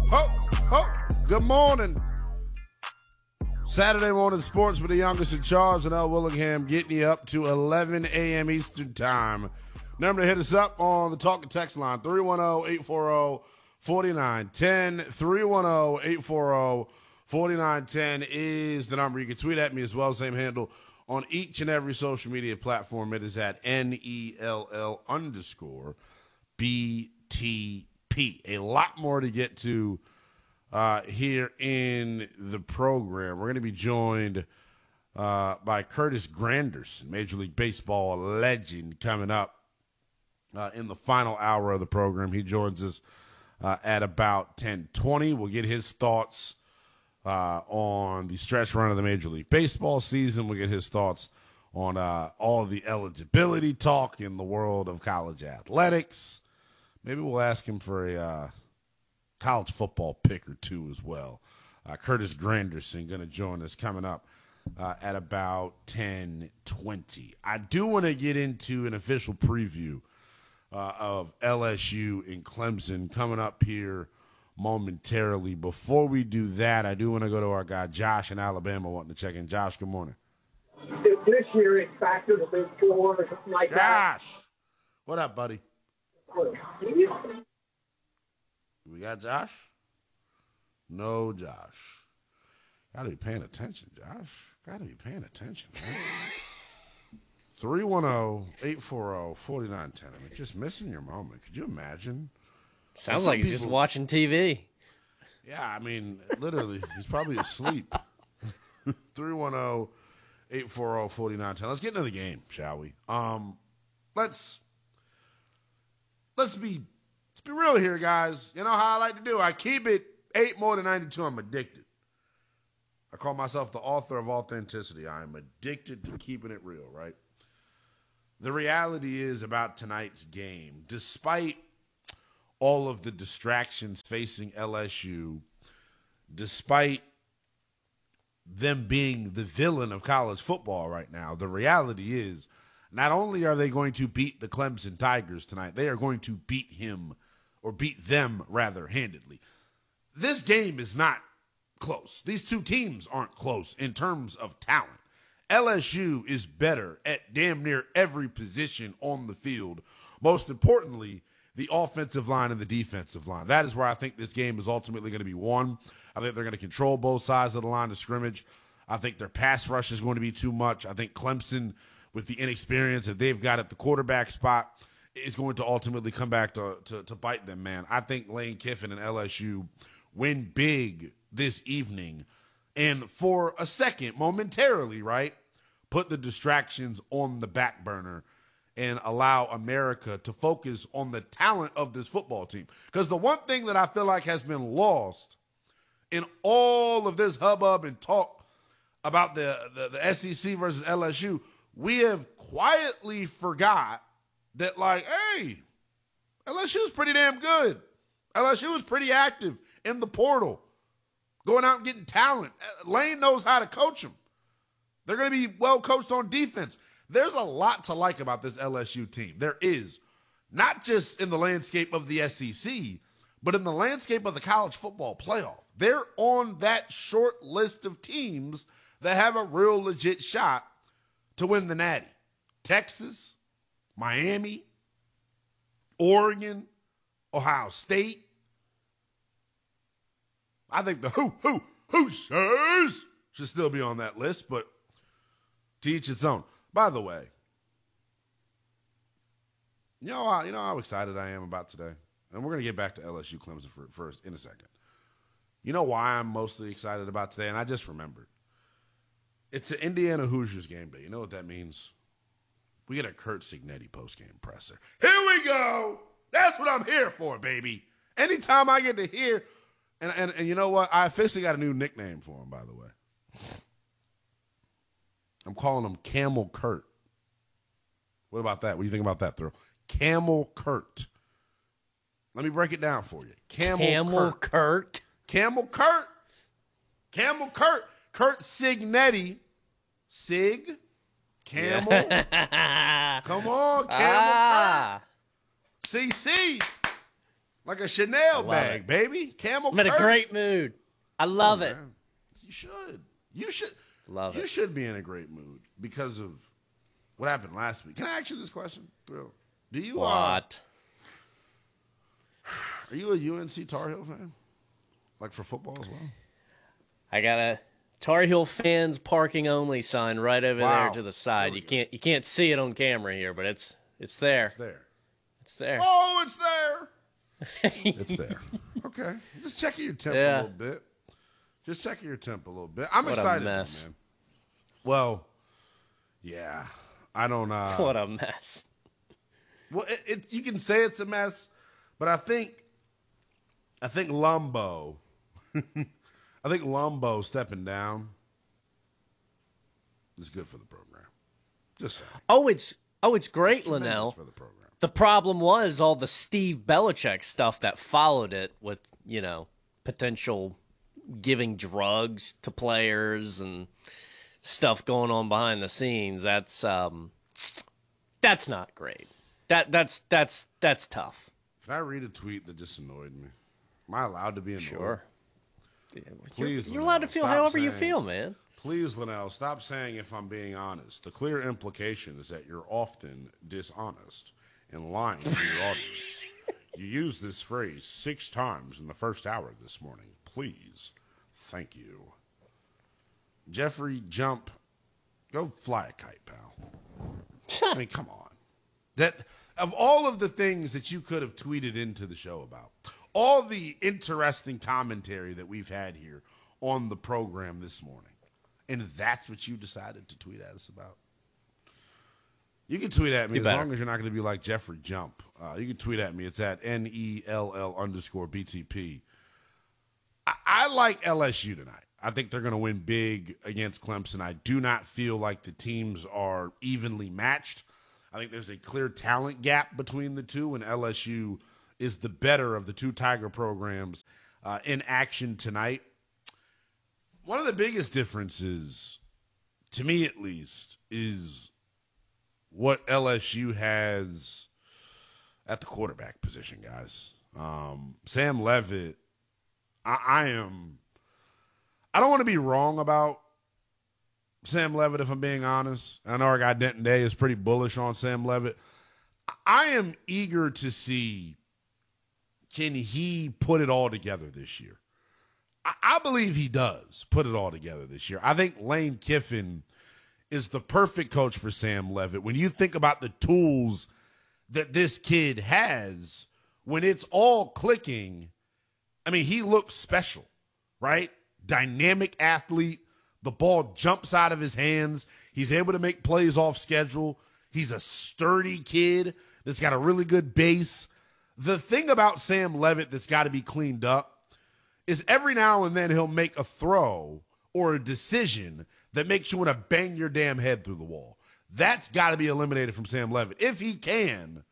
Ho, ho. Good morning. Saturday morning sports with the youngest in charge and L. Willingham getting you up to 11 a.m. Eastern time. Remember to hit us up on the talk and text line, 310-840-4910. 310-840-4910 is the number. You can tweet at me as well, same handle on each and every social media platform. It is at NELL_BTP. A lot more to get to here in the program. We're going to be joined by Curtis Granderson, Major League Baseball legend, coming up in the final hour of the program. He joins us at about 10:20. We'll get his thoughts on the stretch run of the Major League Baseball season. We'll get his thoughts on all the eligibility talk in the world of college athletics. Maybe we'll ask him for a college football pick or two as well. Curtis Granderson going to join us coming up at about 10:20. I do want to get into an official preview of LSU and Clemson coming up here momentarily. Before we do that, I do want to go to our guy Josh in Alabama wanting to check in. Josh, good morning. This year it's back to the Big Four or something like that. Josh, what up, buddy? We got Josh? No, Josh. Got to be paying attention, Josh. Got to be paying attention, man. 310-840-4910. I mean, just missing your moment. Could you imagine? Sounds like he's just watching TV. Yeah, I mean, literally, he's probably asleep. 310-840-4910. Let's get into the game, shall we? Let's be real here, guys. You know how I like to do. I keep it 8 more than 92. I'm addicted. I call myself the author of authenticity. I am addicted to keeping it real, right? The reality is about tonight's game, despite all of the distractions facing LSU, despite them being the villain of college football right now, the reality is not only are they going to beat the Clemson Tigers tonight, they are going to beat them rather handedly. This game is not close. These two teams aren't close in terms of talent. LSU is better at damn near every position on the field. Most importantly, the offensive line and the defensive line. That is where I think this game is ultimately going to be won. I think they're going to control both sides of the line of scrimmage. I think their pass rush is going to be too much. I think Clemson, with the inexperience that they've got at the quarterback spot, is going to ultimately come back to bite them, man. I think Lane Kiffin and LSU win big this evening. And for a second, momentarily, right, put the distractions on the back burner and allow America to focus on the talent of this football team. Because the one thing that I feel like has been lost in all of this hubbub and talk about the SEC versus LSU, we have quietly forgot that, like, hey, LSU is pretty damn good. LSU is pretty active in the portal, going out and getting talent. Lane knows how to coach them. They're going to be well coached on defense. There's a lot to like about this LSU team. There is, not just in the landscape of the SEC, but in the landscape of the college football playoff. They're on that short list of teams that have a real legit shot to win the Natty. Texas, Miami, Oregon, Ohio State. I think the Hoosiers should still be on that list, but to each its own. By the way, you know how excited I am about today? And we're going to get back to LSU Clemson first in a second. You know why I'm mostly excited about today? And I just remembered. It's the Indiana Hoosiers game day. You know what that means? We get a Curt Cignetti postgame presser. Here we go. That's what I'm here for, baby. Anytime I get to hear, and you know what? I officially got a new nickname for him, by the way. I'm calling him Camel Curt. What about that? What do you think about that, Thurl? Camel Curt. Let me break it down for you. Camel Curt. Camel Curt. Camel Curt. Curt Cignetti. Sig. Camel. Come on, Camel Curt. CC. Like a Chanel bag, baby. Camel I'm in a Kurt. great mood. I love it. Man. You should. You should. Love You it. should be in a great mood because of what happened last week. Can I ask you this question, Thrill? Do you What? Are you a UNC Tar Heel fan? Like for football as well? I got a Tar Heel fans parking only sign right over there to the side. You can't see it on camera here, but it's there. It's there. It's there. Oh, it's there. It's there. Okay. Just checking your temp a little bit. Just checking your temp a little bit. I'm What a excited, mess. man. Well, yeah. I don't What a mess. Well, you can say it's a mess, but I think Lumbo I think Lumbo stepping down is good for the program. Just saying. Oh, it's great, Linnell. For the program. The problem was all the Steve Belichick stuff that followed it with, potential giving drugs to players and stuff going on behind the scenes. That's not great. That's tough. Can I read a tweet that just annoyed me? Am I allowed to be annoyed? Sure. Please, you're allowed to feel however you feel, man. Please, Linnell, stop saying if I'm being honest. The clear implication is that you're often dishonest and lying to your audience. You used this phrase 6 times in the first hour this morning. Please. Thank you. Jeffrey, jump. Go fly a kite, pal. I mean, come on. That of all of the things that you could have tweeted into the show about, all the interesting commentary that we've had here on the program this morning, and that's what you decided to tweet at us about. You can tweet at me as long as you're not going to be like Jeffrey Jump. You can tweet at me. It's at NELL_BTP. I like LSU tonight. I think they're going to win big against Clemson. I do not feel like the teams are evenly matched. I think there's a clear talent gap between the two, and LSU is the better of the two Tiger programs in action tonight. One of the biggest differences, to me at least, is what LSU has at the quarterback position, guys. Sam Leavitt, I don't want to be wrong about Sam Leavitt, if I'm being honest. I know our guy Denton Day is pretty bullish on Sam Leavitt. I am eager to see, can he put it all together this year? I believe he does put it all together this year. I think Lane Kiffin is the perfect coach for Sam Leavitt. When you think about the tools that this kid has, when it's all clicking, I mean, he looks special, right? Dynamic athlete. The ball jumps out of his hands. He's able to make plays off schedule. He's a sturdy kid that's got a really good base. The thing about Sam Leavitt that's got to be cleaned up is every now and then he'll make a throw or a decision that makes you want to bang your damn head through the wall. That's got to be eliminated from Sam Leavitt. If he can,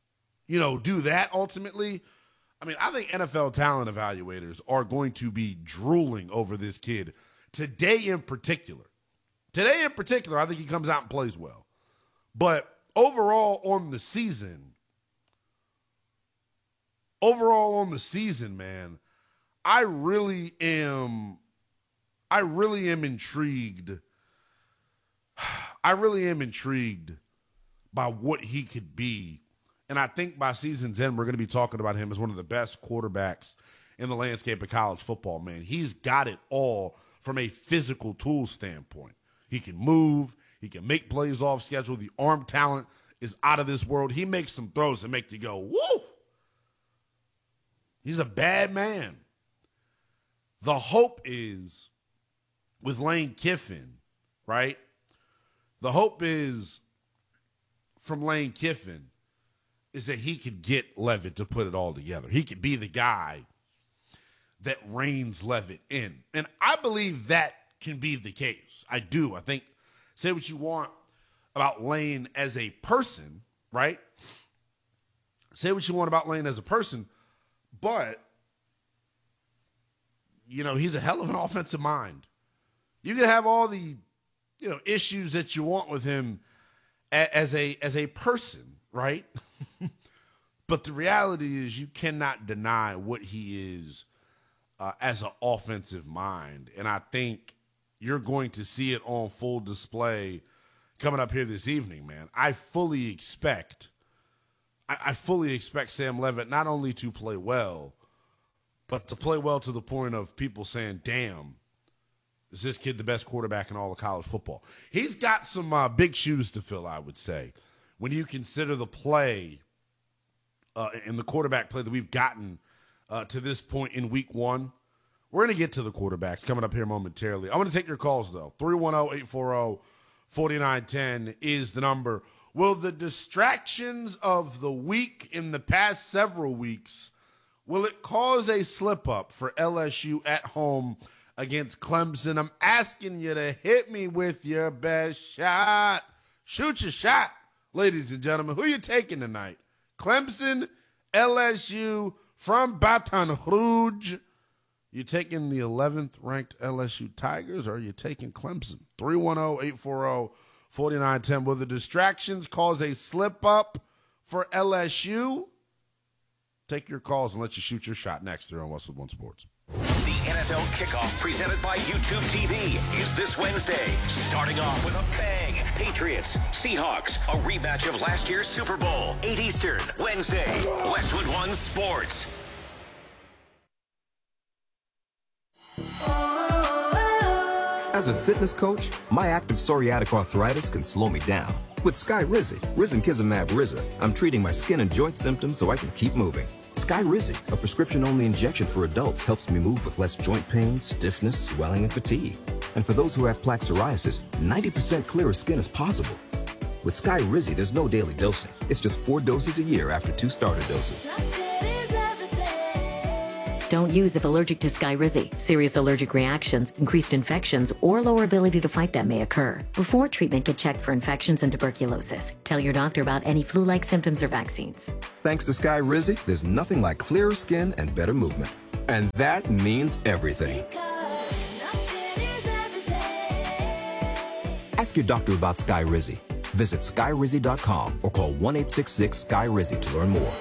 do that ultimately, I mean, I think NFL talent evaluators are going to be drooling over this kid today in particular. Today in particular, I think he comes out and plays well. But overall on the season, man, I really am intrigued. I really am intrigued by what he could be. And I think by season's end, we're going to be talking about him as one of the best quarterbacks in the landscape of college football, man. He's got it all from a physical tool standpoint. He can move. He can make plays off schedule. The arm talent is out of this world. He makes some throws that make you go, woo! He's a bad man. The hope is with Lane Kiffin, right? The hope is from Lane Kiffin is that he could get Leavitt to put it all together. He could be the guy that reins Leavitt in. And I believe that can be the case. I do. I think, say what you want about Lane as a person, right? Say what you want about Lane as a person, but, he's a hell of an offensive mind. You can have all the, issues that you want with him as a person, right? But the reality is you cannot deny what he is as an offensive mind. And I think you're going to see it on full display coming up here this evening, man. I fully expect Sam Leavitt not only to play well, but to play well to the point of people saying, damn, is this kid the best quarterback in all of college football? He's got some big shoes to fill, I would say, when you consider the play and the quarterback play that we've gotten to this point in week one. We're going to get to the quarterbacks coming up here momentarily. I'm going to take your calls, though. 310-840-4910 is the number. Will the distractions of the week in the past several weeks, will it cause a slip-up for LSU at home against Clemson? I'm asking you to hit me with your best shot. Shoot your shot, ladies and gentlemen. Who you taking tonight? Clemson, LSU, from Baton Rouge. You taking the 11th ranked LSU Tigers, or are you taking Clemson? 310-840-4910. Will the distractions cause a slip-up for LSU? Take your calls and let you shoot your shot next here on Westwood One Sports. The NFL Kickoff presented by YouTube TV is this Wednesday. Starting off with a bang. Patriots, Seahawks, a rematch of last year's Super Bowl. 8 Eastern, Wednesday. Westwood One Sports. As a fitness coach, my active psoriatic arthritis can slow me down. With Skyrizi, Risankizumab Riza, I'm treating my skin and joint symptoms so I can keep moving. Skyrizi, a prescription-only injection for adults, helps me move with less joint pain, stiffness, swelling, and fatigue. And for those who have plaque psoriasis, 90% clearer skin is possible. With Skyrizi, there's no daily dosing. It's just 4 doses a year after 2 starter doses. Don't use if allergic to Skyrizi. Serious allergic reactions, increased infections, or lower ability to fight them may occur. Before treatment, get checked for infections and tuberculosis. Tell your doctor about any flu-like symptoms or vaccines. Thanks to Skyrizi, there's nothing like clearer skin and better movement. And that means everything. Ask your doctor about Skyrizi. Visit Skyrizi.com or call 1-866-SKY-RIZI to learn more.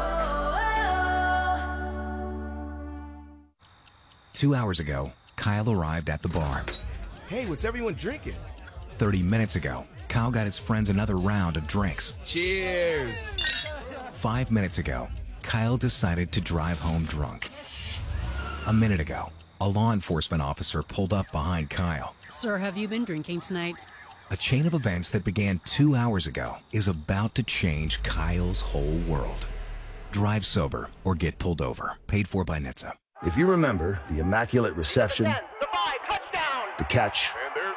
2 hours ago, Kyle arrived at the bar. Hey, what's everyone drinking? 30 minutes ago, Kyle got his friends another round of drinks. Cheers! 5 minutes ago, Kyle decided to drive home drunk. A minute ago, a law enforcement officer pulled up behind Kyle. Sir, have you been drinking tonight? A chain of events that began 2 hours ago is about to change Kyle's whole world. Drive sober or get pulled over. Paid for by NHTSA. If you remember the immaculate reception, the catch,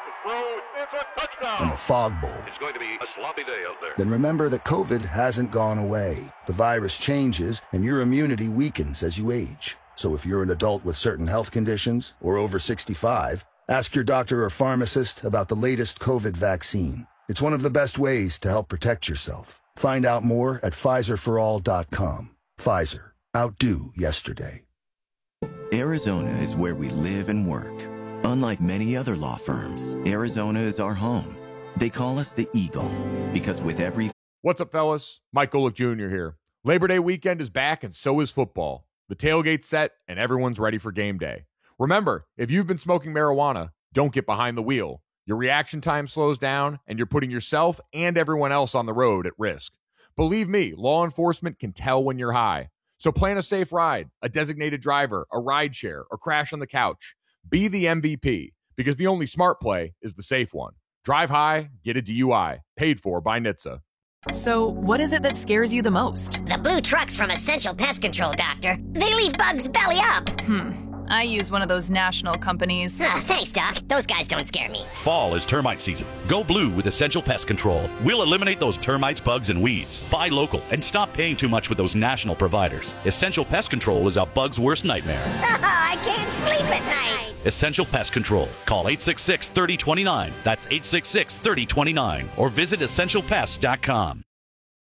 and the fog bowl, it's going to be a sloppy day out there. Then remember that COVID hasn't gone away. The virus changes and your immunity weakens as you age. So if you're an adult with certain health conditions or over 65, ask your doctor or pharmacist about the latest COVID vaccine. It's one of the best ways to help protect yourself. Find out more at PfizerForAll.com. Pfizer. Outdo yesterday. Arizona is where we live and work. Unlike many other law firms, Arizona is our home. They call us the Eagle because with every... What's up, fellas? Mike Golick Jr. here. Labor Day weekend is back and so is football. The tailgate's set and everyone's ready for game day. Remember, if you've been smoking marijuana, don't get behind the wheel. Your reaction time slows down and you're putting yourself and everyone else on the road at risk. Believe me, law enforcement can tell when you're high. So plan a safe ride, a designated driver, a ride share, or crash on the couch. Be the MVP, because the only smart play is the safe one. Drive high, get a DUI. Paid for by NHTSA. So, what is it that scares you the most? The blue trucks from Essential Pest Control, Doctor. They leave bugs belly up. I use one of those national companies. Thanks, Doc. Those guys don't scare me. Fall is termite season. Go blue with Essential Pest Control. We'll eliminate those termites, bugs, and weeds. Buy local and stop paying too much with those national providers. Essential Pest Control is a bug's worst nightmare. I can't sleep at night. Essential Pest Control. Call 866-3029. That's 866-3029. Or visit EssentialPest.com.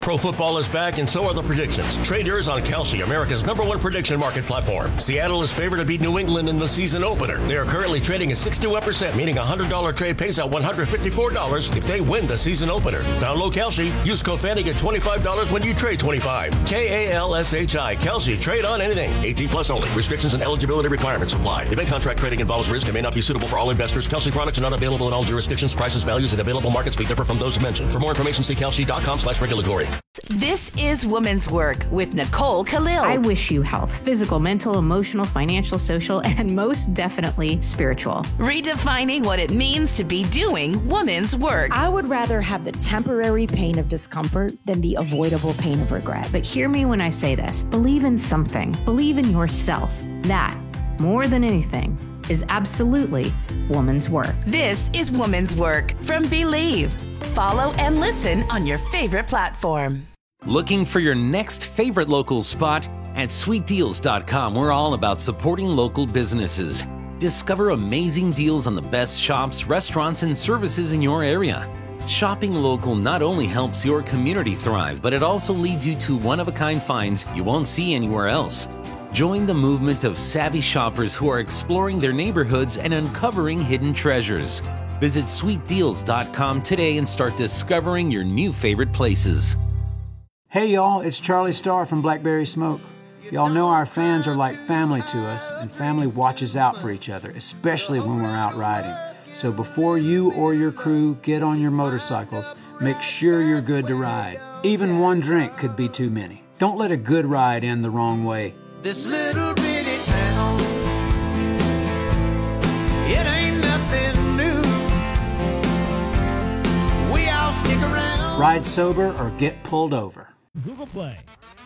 Pro football is back, and so are the predictions. Trade yours on Kalshi, America's #1 prediction market platform. Seattle is favored to beat New England in the season opener. They are currently trading at 61%, meaning a $100 trade pays out $154 if they win the season opener. Download Kalshi. Use code FANTY, get $25 when you trade 25. KALSHI. Kalshi. Trade on anything. 18 plus only. Restrictions and eligibility requirements apply. Event contract trading involves risk and may not be suitable for all investors. Kalshi products are not available in all jurisdictions. Prices, values, and available markets may differ from those mentioned. For more information, see kalshi.com/regulatory. This is Women's Work with Nicole Khalil. I wish you health, physical, mental, emotional, financial, social, and most definitely spiritual. Redefining what it means to be doing women's work. I would rather have the temporary pain of discomfort than the avoidable pain of regret. But hear me when I say this. Believe in something. Believe in yourself. That, more than anything, is absolutely woman's work. This is Woman's Work from Believe. Follow and listen on your favorite platform. Looking for your next favorite local spot? At sweetdeals.com, we're all about supporting local businesses. Discover amazing deals on the best shops, restaurants, and services in your area. Shopping local not only helps your community thrive, but it also leads you to one-of-a-kind finds you won't see anywhere else. Join the movement of savvy shoppers who are exploring their neighborhoods and uncovering hidden treasures. Visit sweetdeals.com today and start discovering your new favorite places. Hey y'all, it's Charlie Starr from Blackberry Smoke. Y'all know our fans are like family to us, and family watches out for each other, especially when we're out riding. So before you or your crew get on your motorcycles, make sure you're good to ride. Even one drink could be too many. Don't let a good ride end the wrong way. This little bitty town, it ain't nothing new. We all stick around. Ride sober or get pulled over. Google Play.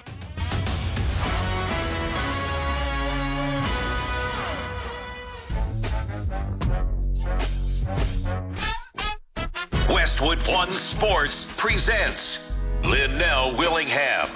Westwood One Sports presents Linnell Willingham.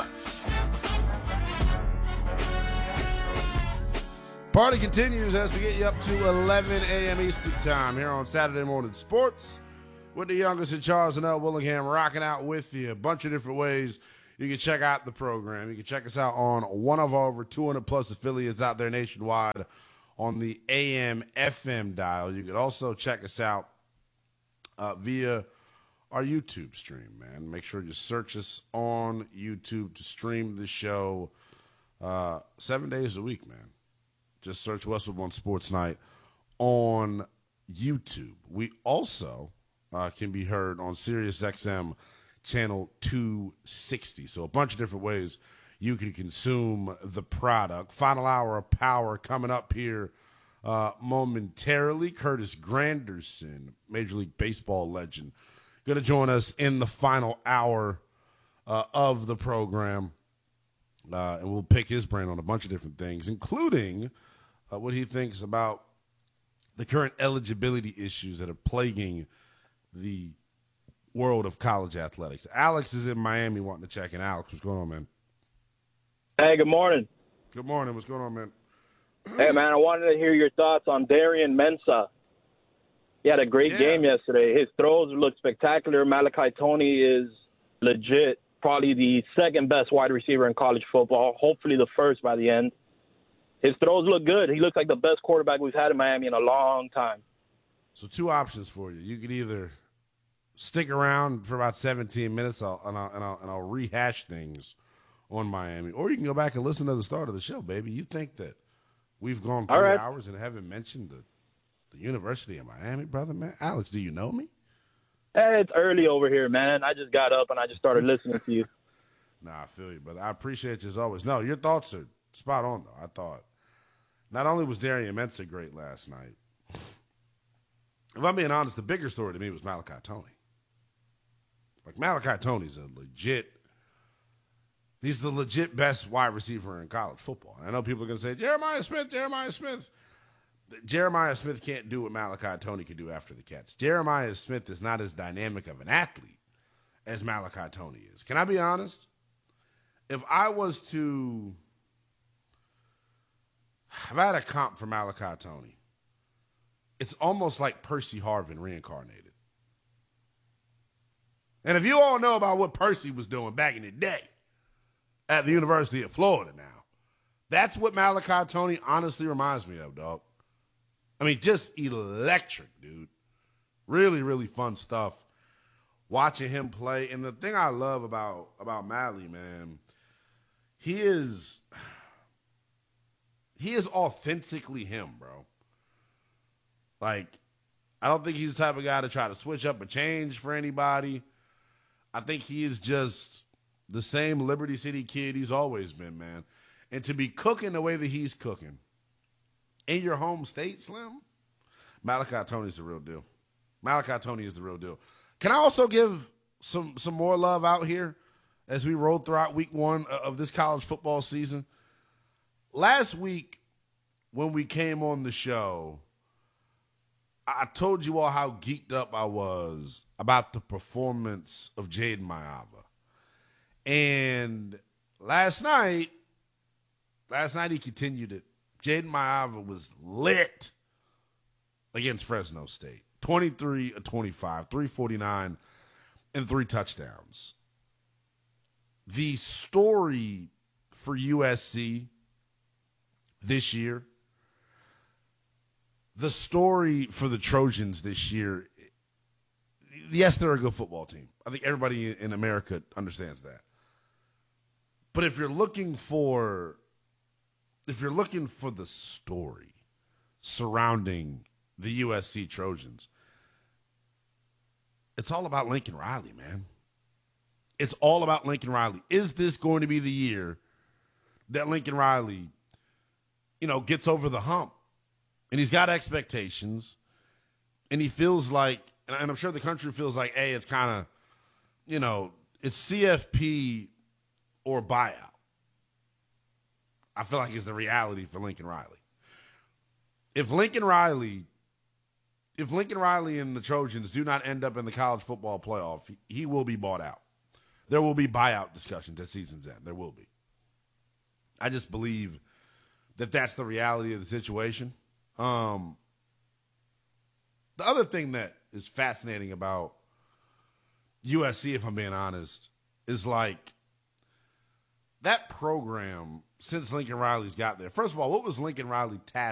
Party continues as we get you up to 11 a.m. Eastern Time here on Saturday Morning Sports with the youngest in Charles and L. Willingham rocking out with you. A bunch of different ways you can check out the program. You can check us out on one of our over 200 plus affiliates out there nationwide on the AM FM dial. You can also check us out via our YouTube stream, man. Make sure you search us on YouTube to stream the show 7 days a week, man. Just search Westwood One Sports Night on YouTube. We also can be heard on Sirius XM channel 260. So a bunch of different ways you can consume the product. Final hour of power coming up here momentarily. Curtis Granderson, Major League Baseball legend, going to join us in the final hour of the program. And we'll pick his brain on a bunch of different things, including what he thinks about the current eligibility issues that are plaguing the world of college athletics. Alex is in Miami wanting to check in. Alex, what's going on, man? Hey, good morning. Good morning. What's going on, man? Hey, man, I wanted to hear your thoughts on Darian Mensah. He had a great game yesterday. His throws look spectacular. Malachi Tony is legit, probably the second best wide receiver in college football, hopefully the first by the end. His throws look good. He looks like the best quarterback we've had in Miami in a long time. So two options for you. You could either stick around for about 17 minutes and I'll rehash things on Miami, or you can go back and listen to the start of the show, baby. You think that we've gone 3 hours and haven't mentioned the University of Miami, brother, man? Alex, do you know me? Hey, it's early over here, man. I just got up and I just started listening to you. Nah, I feel you, brother. I appreciate you as always. No, your thoughts are spot on, though. I thought not only was Darian Mensah great last night, if I'm being honest, the bigger story to me was Malachi Tony. Like, Malachi Tony's he's the legit best wide receiver in college football. And I know people are going to say, Jeremiah Smith. Jeremiah Smith can't do what Malachi Tony can do after the catch. Jeremiah Smith is not as dynamic of an athlete as Malachi Tony is. Can I be honest? If I had a comp for Malachi Tony, it's almost like Percy Harvin reincarnated. And if you all know about what Percy was doing back in the day at the University of Florida now, that's what Malachi Tony honestly reminds me of, dog. I mean, just electric, dude. Really, really fun stuff watching him play. And the thing I love about Mally, man, he is authentically him, bro. Like, I don't think he's the type of guy to try to switch up or change for anybody. I think he is just the same Liberty City kid he's always been, man. And to be cooking the way that he's cooking in your home state, Slim, Malachi Tony's the real deal. Malachi Tony is the real deal. Can I also give some more love out here as we roll throughout week 1 of this college football season? Last week when we came on the show, I told you all how geeked up I was about the performance of Jaden Maiava. And last night he continued it. Jaden Maiava was lit against Fresno State. 23 of 25, 349, and 3 touchdowns. The story for USC this year, the story for the Trojans this year, yes, they're a good football team. I think everybody in America understands that. But if you're looking for the story surrounding the USC Trojans, it's all about Lincoln Riley, man. It's all about Lincoln Riley. Is this going to be the year that Lincoln Riley, gets over the hump? And he's got expectations, and he feels like, and I'm sure the country feels like, hey, it's kind of, it's CFP or buyout. I feel like it's the reality for Lincoln Riley. If Lincoln Riley and the Trojans do not end up in the college football playoff, he will be bought out. There will be buyout discussions at season's end. There will be. I just believe that that's the reality of the situation. The other thing that is fascinating about USC, if I'm being honest, is like that program since Lincoln Riley's got there. First of all, what was Lincoln Riley tasked